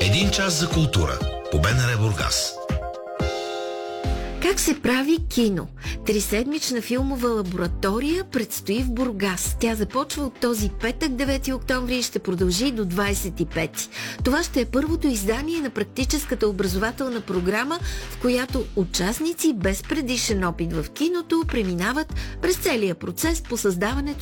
Един час за култура по БНР Бургас. Как се прави кино? Триседмична филмова лаборатория предстои в Бургас. Тя започва от този петък, 9 октомври, и ще продължи до 25. Това ще е първото издание на практическата образователна програма, в която участници без предишен опит в киното преминават през целия процес по създаването